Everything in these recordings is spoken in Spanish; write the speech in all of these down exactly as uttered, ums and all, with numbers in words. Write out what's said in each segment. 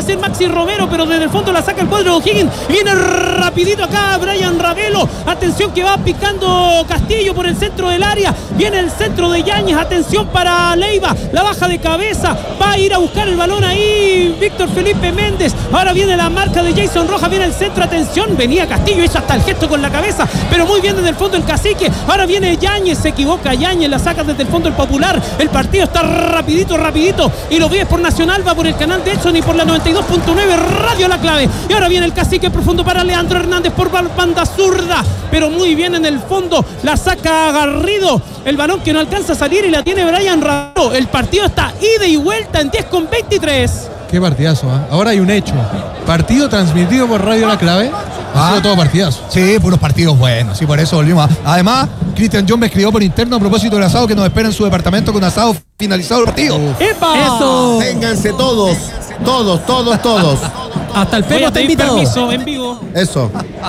hacer Maxi Romero, pero desde el fondo la saca el cuadro de O'Higgins. Viene rapidito acá Brian Ravelo. Atención que va picando Castillo por el centro del área. Viene el centro de Yáñez. Atención para Leiva. La baja de cabeza. Va a ir a buscar el balón ahí Víctor Felipe Méndez. Ahora viene la marca de Jason Rojas. Viene el centro. Atención. Venía Castillo. Hizo hasta el gesto con la cabeza. Pero muy bien desde el fondo el Cacique. Ahora viene Yáñez. Se equivoca Yáñez. La saca desde el fondo el Popular. El partido está rapidito, rapidito. Y lo ves por Nacional. Va por el canal de Edson y por la noventa y dos punto nueve Radio La Clave. Y ahora viene el Cacique profundo para Leandro Hernández por banda zurda. Pero muy bien en el fondo. La saca Garrido. El balón que no alcanza a salir y la tiene Brian Ravelo. El partido está ida y vuelta en diez con veintitrés. Qué partidazo, ¿eh? Ahora hay un hecho. Partido transmitido por Radio La Clave. Ha Ah, sido todo partidazo. Sí, puros partidos buenos. Sí, por eso volvimos. A... Además, Cristian John me escribió por interno a propósito del asado que nos espera en su departamento con asado finalizado el partido. ¡Epa! Eso. Vénganse todos, todos, todos, todos. Hasta el Voy pelo a está pedir invitado. permiso en vivo. Eso.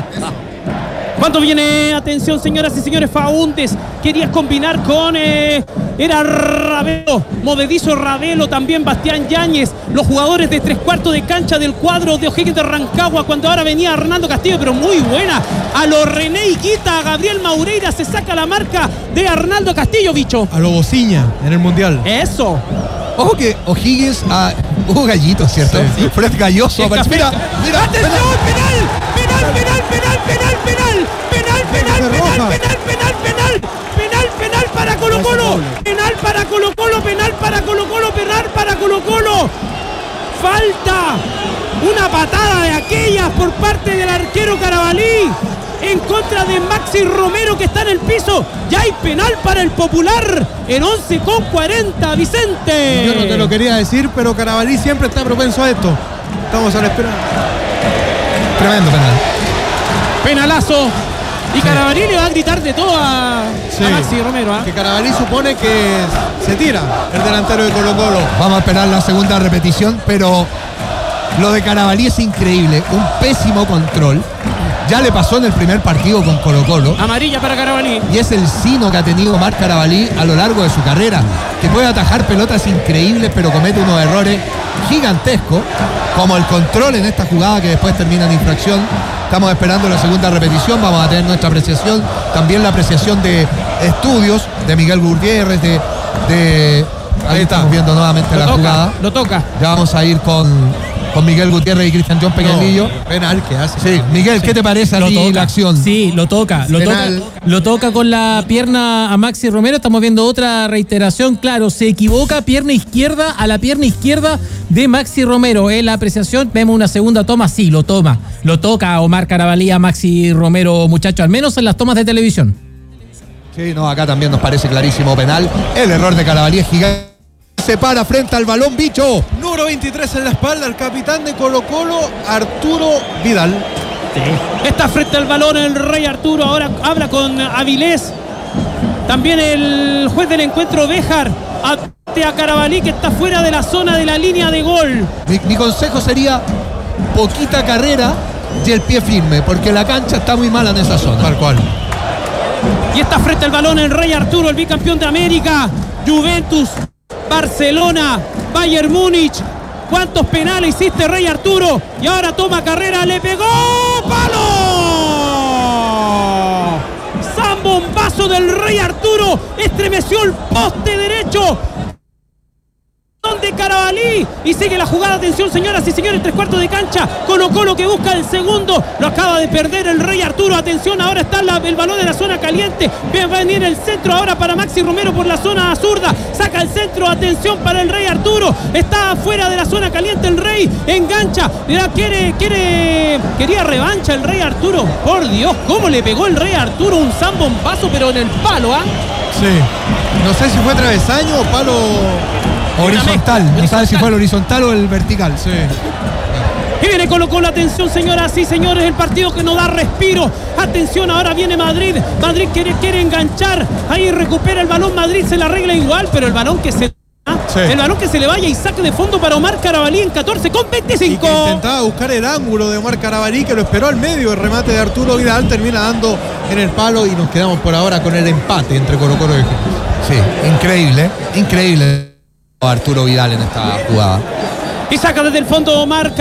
¿Cuánto viene? Atención, señoras y señores. Faúndes querías combinar con... Eh, era Ravelo, movedizo Ravelo, también Bastián Yáñez. Los jugadores de tres cuartos de cancha del cuadro de O'Higgins de Rancagua. Cuando ahora venía Hernando Castillo, pero muy buena. A lo René Higuita, a Gabriel Maureira. Se saca la marca de Arnaldo Castillo, bicho. A lo Bociña en el Mundial. Eso. Ojo que O'Higgins a... Hubo gallitos, ¿cierto? Sí. Fred Galloso. Mira, Mira, mira. ¡atención! ¡Penal! ¡Penal, penal, penal, penal, penal! ¡Penal, penal, penal, penal, penal, penal! ¡Penal, penal para Colo Colo! ¡Penal para Colo Colo! ¡Penal para Colo Colo! ¡Penal para Colo Colo! ¡Falta! Una patada de aquellas por parte del arquero Carabalí en contra de Maxi Romero que está en el piso. Ya hay penal para el Popular en once con cuarenta, Vicente. Yo no te lo quería decir, pero Carabalí siempre está propenso a esto. Estamos a la espera. Tremendo penal. Penalazo. Y Carabalí le va a gritar de todo a, Sí. a Maxi Romero. ¿eh? Que Carabalí supone que se tira el delantero de Colo Colo. Vamos a esperar la segunda repetición, pero lo de Carabalí es increíble. Un pésimo control. Ya le pasó en el primer partido con Colo Colo. Amarilla para Carabalí. Y es el sino que ha tenido Marc Carabalí a lo largo de su carrera. Que puede atajar pelotas increíbles, pero comete unos errores gigantescos, como el control en esta jugada que después termina en infracción. Estamos esperando la segunda repetición. Vamos a tener nuestra apreciación. También la apreciación de estudios de Miguel Gutiérrez, de... de ahí estamos viendo nuevamente Lo la toca, jugada. lo toca. Ya vamos a ir con, con Miguel Gutiérrez y Cristian John Peñalillo. No, penal que hace. Sí, Miguel, ¿qué te parece a Lo ti toca. la acción? Sí, lo toca, lo toca, Penal. lo toca con la pierna a Maxi Romero. Estamos viendo otra reiteración, claro, se equivoca, pierna izquierda a la pierna izquierda de Maxi Romero. En la apreciación vemos una segunda toma, sí, lo toma, lo toca Omar Carabalí a Maxi Romero, muchachos, al menos en las tomas de televisión. Sí, no, acá también nos parece clarísimo penal. El error de Carabalí es gigante. Se para frente al balón, bicho. Número veintitrés en la espalda, el capitán de Colo Colo, Arturo Vidal. Está frente al balón el Rey Arturo. Ahora habla con Avilés. También el juez del encuentro, Béjar. Ate a Carabalí, que está fuera de la zona de la línea de gol. Mi, mi consejo sería poquita carrera y el pie firme, porque la cancha está muy mala en esa zona. Tal cual. Y está frente al balón el Rey Arturo, el bicampeón de América. Juventus, Barcelona, Bayern Múnich. ¿Cuántos penales hiciste, Rey Arturo? Y ahora toma carrera, le pegó. ¡Palo! Zambombazo del Rey Arturo. Estremeció el poste derecho de Carabalí y sigue la jugada. Atención, señoras y señores, tres cuartos de cancha. Colo Colo que busca el segundo, lo acaba de perder el Rey Arturo. Atención, ahora está la, el balón de la zona caliente. Va a venir el centro ahora para Maxi Romero por la zona zurda, saca el centro. Atención para el Rey Arturo, está fuera de la zona caliente el Rey, engancha, mira, quiere, quiere, quería revancha el Rey Arturo. Por Dios, cómo le pegó el Rey Arturo un zambombazo, pero en el palo, ¿ah? ¿eh? Sí. No sé si fue travesaño o palo horizontal. No sabes si fue el horizontal o el vertical. Sí. Y viene Colo Colo, atención señoras y señores, el partido que no da respiro. Atención, ahora viene Madrid. Madrid quiere, quiere enganchar. Ahí recupera el balón. Madrid se la arregla igual, pero el balón que se... Sí. El balón que se le vaya y saque de fondo para Omar Carabalí en catorce con veinticinco. Y que intentaba buscar el ángulo de Omar Carabalí, que lo esperó al medio. El remate de Arturo Vidal termina dando en el palo y nos quedamos por ahora con el empate entre Colo Colo y O'Higgins. Sí, increíble, increíble Arturo Vidal en esta jugada. Y saca desde el fondo Omar